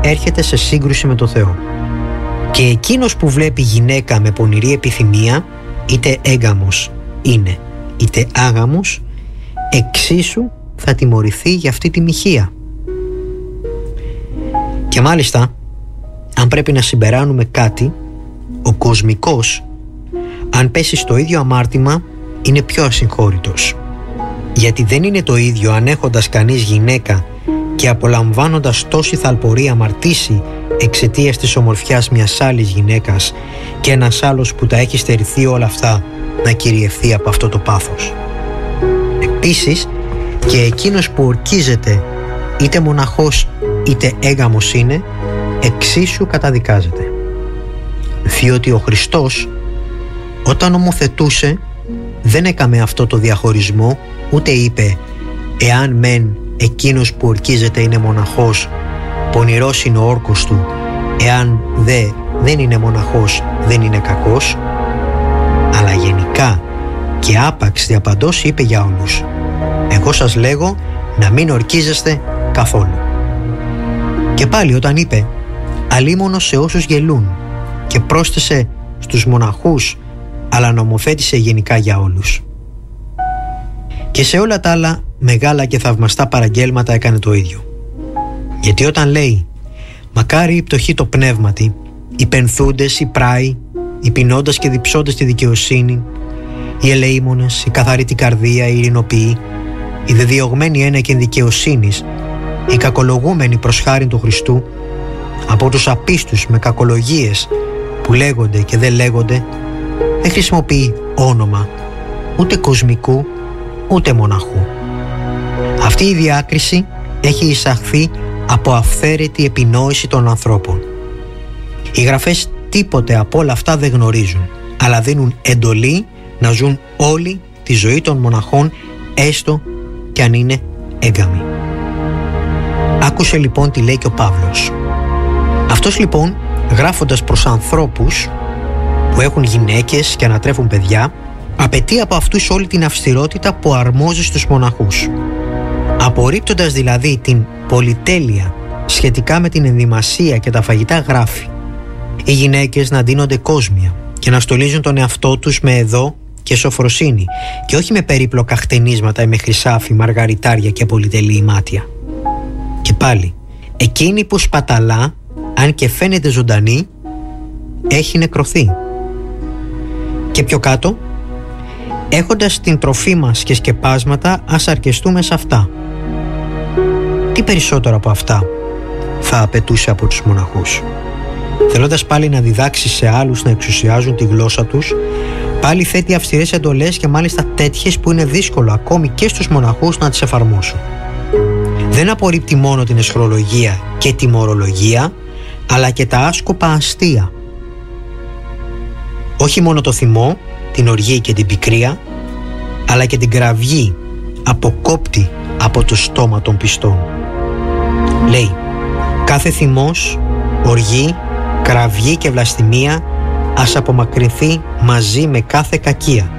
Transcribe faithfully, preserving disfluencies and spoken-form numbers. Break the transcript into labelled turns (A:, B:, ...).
A: έρχεται σε σύγκρουση με το Θεό. Και εκείνος που βλέπει γυναίκα με πονηρή επιθυμία, είτε έγκαμος είναι είτε άγαμος, εξίσου θα τιμωρηθεί για αυτή τη μοιχεία. Και μάλιστα, αν πρέπει να συμπεράνουμε κάτι, ο κοσμικός, αν πέσει στο ίδιο αμάρτημα, είναι πιο ασυγχώρητος. Γιατί δεν είναι το ίδιο αν έχοντας κανείς γυναίκα και απολαμβάνοντας τόση θαλπορή αμαρτήσει εξαιτίας της ομορφιάς μιας άλλης γυναίκας και ένας άλλος που τα έχει στερηθεί όλα αυτά να κυριευθεί από αυτό το πάθος. Επίσης, και εκείνος που ορκίζεται είτε μοναχός είτε έγκαμος είναι, εξίσου καταδικάζεται. Διότι ο Χριστός, όταν ομοθετούσε, δεν έκαμε αυτό το διαχωρισμό, ούτε είπε εάν μεν εκείνος που ορκίζεται είναι μοναχός, πονηρός είναι ο όρκος του, εάν δε δεν είναι μοναχός, δεν είναι κακός, αλλά γενικά και άπαξ διαπαντός είπε για όλους, εγώ σας λέγω να μην ορκίζεστε καθόλου. Και πάλι όταν είπε αλίμονο σε όσους γελούν, και πρόσθεσε στους μοναχούς, αλλά νομοθέτησε γενικά για όλους. Και σε όλα τα άλλα μεγάλα και θαυμαστά παραγγέλματα έκανε το ίδιο. Γιατί όταν λέει μακάρι οι πτωχοί το πνεύματι, οι πενθούντες, οι πράοι, οι πεινώντας και διψώντες τη δικαιοσύνη, οι ελεήμονες, οι καθαροί την καρδία, οι ειρηνοποιοί, οι δεδιωγμένοι ένεκεν δικαιοσύνης, οι κακολογούμενοι προς χάριν του Χριστού, από τους απίστους με κακολογίες που λέγονται και δεν λέγονται, δεν χρησιμοποιεί όνομα ούτε κοσμικού ούτε μοναχού. Αυτή η διάκριση έχει εισαχθεί από αυθαίρετη επινόηση των ανθρώπων. Οι γραφές τίποτε από όλα αυτά δεν γνωρίζουν, αλλά δίνουν εντολή να ζουν όλοι τη ζωή των μοναχών, έστω κι αν είναι έγκαμοι. Άκουσε λοιπόν τι λέει και ο Παύλος. Αυτός λοιπόν, γράφοντας προς ανθρώπους που έχουν γυναίκες και ανατρέφουν παιδιά, απαιτεί από αυτούς όλη την αυστηρότητα που αρμόζει στους μοναχούς. Απορρίπτοντας δηλαδή την πολυτέλεια σχετικά με την ενδυμασία και τα φαγητά, γράφει οι γυναίκες να ντύνονται κόσμια και να στολίζουν τον εαυτό τους με εδώ και σοφροσύνη και όχι με περίπλοκα χτενίσματα ή με χρυσάφι, μαργαριτάρια και πολυτελή μάτια. Και πάλι, εκείνη που σπαταλά, αν και φαίνεται ζωντανή, έχει νεκρωθεί. Και πιο κάτω, έχοντας την τροφή μας και σκεπάσματα, ας αρκεστούμε σε αυτά. Τι περισσότερο από αυτά θα απαιτούσε από τους μοναχούς? Θέλοντας πάλι να διδάξει σε άλλους να εξουσιάζουν τη γλώσσα τους, πάλι θέτει αυστηρές εντολές και μάλιστα τέτοιες που είναι δύσκολο ακόμη και στους μοναχούς να τις εφαρμόσουν. Δεν απορρίπτει μόνο την αισχρολογία και τη μορολογία, αλλά και τα άσκοπα αστεία. Όχι μόνο το θυμό, την οργή και την πικρία, αλλά και την κραυγή αποκόπτει από το στόμα των πιστών. Λέει, κάθε θυμός, οργή, κραυγή και βλαστημία ας απομακρυνθεί μαζί με κάθε κακία